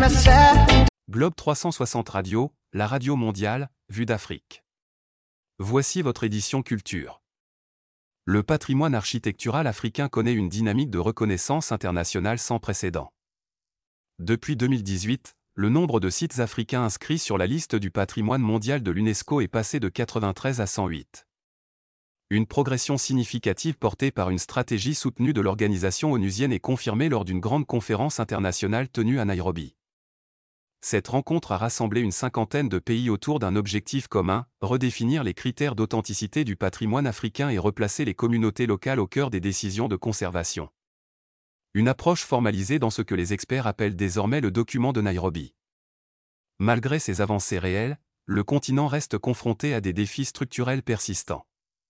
Globe 360 Radio, la radio mondiale, vue d'Afrique. Voici votre édition culture. Le patrimoine architectural africain connaît une dynamique de reconnaissance internationale sans précédent. Depuis 2018, le nombre de sites africains inscrits sur la liste du patrimoine mondial de l'UNESCO est passé de 93 à 108. Une progression significative portée par une stratégie soutenue de l'organisation onusienne est confirmée lors d'une grande conférence internationale tenue à Nairobi. Cette rencontre a rassemblé une cinquantaine de pays autour d'un objectif commun, redéfinir les critères d'authenticité du patrimoine africain et replacer les communautés locales au cœur des décisions de conservation. Une approche formalisée dans ce que les experts appellent désormais le document de Nairobi. Malgré ces avancées réelles, le continent reste confronté à des défis structurels persistants.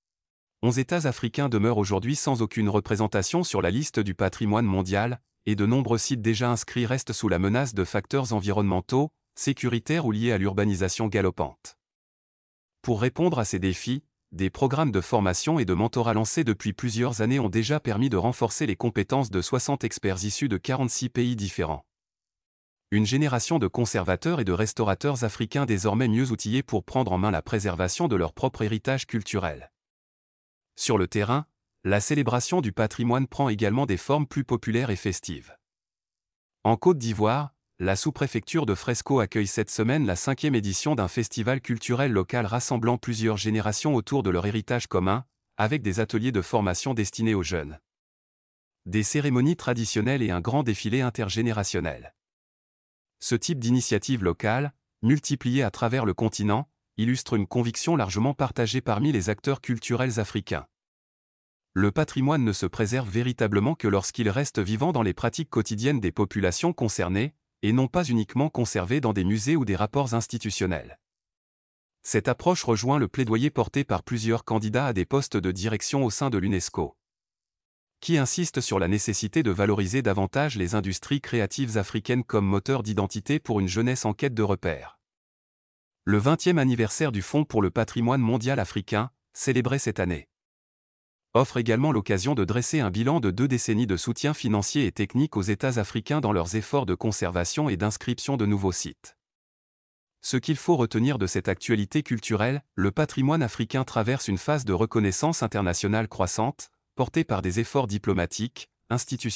11 États africains demeurent aujourd'hui sans aucune représentation sur la liste du patrimoine mondial, et de nombreux sites déjà inscrits restent sous la menace de facteurs environnementaux, sécuritaires ou liés à l'urbanisation galopante. Pour répondre à ces défis, des programmes de formation et de mentorat lancés depuis plusieurs années ont déjà permis de renforcer les compétences de 60 experts issus de 46 pays différents. Une génération de conservateurs et de restaurateurs africains désormais mieux outillés pour prendre en main la préservation de leur propre héritage culturel. Sur le terrain, la célébration du patrimoine prend également des formes plus populaires et festives. En Côte d'Ivoire, la sous-préfecture de Fresco accueille cette semaine la 5e édition d'un festival culturel local rassemblant plusieurs générations autour de leur héritage commun, avec des ateliers de formation destinés aux jeunes. Des cérémonies traditionnelles et un grand défilé intergénérationnel. Ce type d'initiative locale, multipliée à travers le continent, illustre une conviction largement partagée parmi les acteurs culturels africains. Le patrimoine ne se préserve véritablement que lorsqu'il reste vivant dans les pratiques quotidiennes des populations concernées, et non pas uniquement conservé dans des musées ou des rapports institutionnels. Cette approche rejoint le plaidoyer porté par plusieurs candidats à des postes de direction au sein de l'UNESCO, qui insistent sur la nécessité de valoriser davantage les industries créatives africaines comme moteur d'identité pour une jeunesse en quête de repères. Le 20e anniversaire du Fonds pour le patrimoine mondial africain, célébré cette année, offre également l'occasion de dresser un bilan de 2 décennies de soutien financier et technique aux États africains dans leurs efforts de conservation et d'inscription de nouveaux sites. Ce qu'il faut retenir de cette actualité culturelle, le patrimoine africain traverse une phase de reconnaissance internationale croissante, portée par des efforts diplomatiques, institutionnels